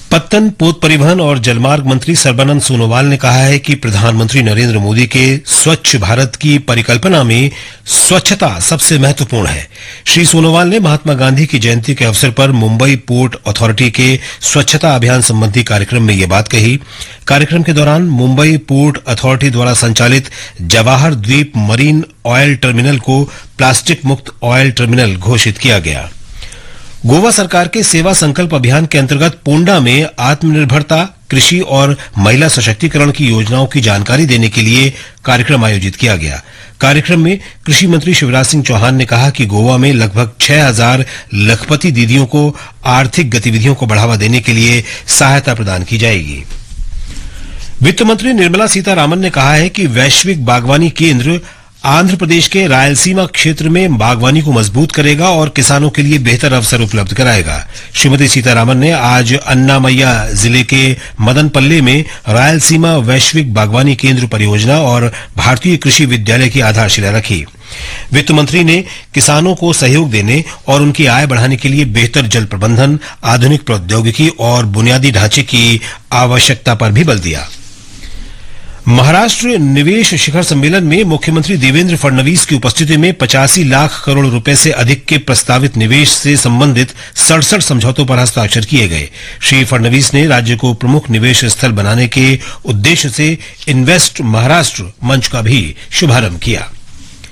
पत्तन, पोत परिवहन और जलमार्ग मंत्री सर्बानंद सोनोवाल ने कहा है कि प्रधानमंत्री नरेंद्र मोदी के स्वच्छ भारत की परिकल्पना में स्वच्छता सबसे महत्वपूर्ण है। श्री सोनोवाल ने महात्मा गांधी की जयंती के अवसर पर मुंबई पोर्ट अथॉरिटी के स्वच्छता अभियान संबंधी कार्यक्रम में ये बात कही। कार्यक्रम के दौरान मुंबई पोर्ट अथॉरिटी द्वारा संचालित जवाहर द्वीप मरीन ऑयल टर्मिनल को प्लास्टिक मुक्त ऑयल टर्मिनल घोषित किया गया। गोवा सरकार के सेवा संकल्प अभियान के अंतर्गत पोंडा में आत्मनिर्भरता, कृषि और महिला सशक्तिकरण की योजनाओं की जानकारी देने के लिए कार्यक्रम आयोजित किया गया। कार्यक्रम में कृषि मंत्री शिवराज सिंह चौहान ने कहा कि गोवा में लगभग 6,000 लखपति दीदियों को आर्थिक गतिविधियों को बढ़ावा देने के लिए सहायता प्रदान की जाएगी। वित्त मंत्री निर्मला सीतारामन ने कहा है कि वैश्विक बागवानी केंद्र आंध्र प्रदेश के रायलसीमा क्षेत्र में बागवानी को मजबूत करेगा और किसानों के लिए बेहतर अवसर उपलब्ध कराएगा। श्रीमती सीतारामन ने आज अन्नामय्या जिले के मदनपल्ले में रायलसीमा वैश्विक बागवानी केंद्र परियोजना और भारतीय कृषि विद्यालय की आधारशिला रखी। वित्त मंत्री ने किसानों को सहयोग देने और उनकी आय बढ़ाने के लिए बेहतर जल प्रबंधन, आधुनिक प्रौद्योगिकी और बुनियादी ढांचे की आवश्यकता पर भी बल दिया। महाराष्ट्र निवेश शिखर सम्मेलन में मुख्यमंत्री देवेंद्र फडणवीस की उपस्थिति में 85 लाख करोड़ रुपए से अधिक के प्रस्तावित निवेश से संबंधित 67 समझौतों पर हस्ताक्षर किए गए। श्री फडणवीस ने राज्य को प्रमुख निवेश स्थल बनाने के उद्देश्य से इन्वेस्ट महाराष्ट्र मंच का भी शुभारंभ किया।